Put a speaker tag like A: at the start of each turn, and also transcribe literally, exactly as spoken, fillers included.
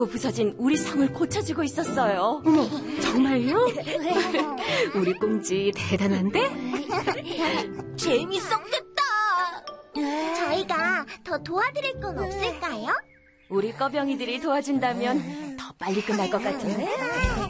A: 부서진 우리 성을 고쳐주고 있었어요.
B: 어머, 정말요? 우리 꽁지 대단한데?
A: 재밌었겠다.
C: 저희가 더 도와드릴 건 없을까요?
A: 우리 꺼병이들이 도와준다면 더 빨리 끝날 것 같은데?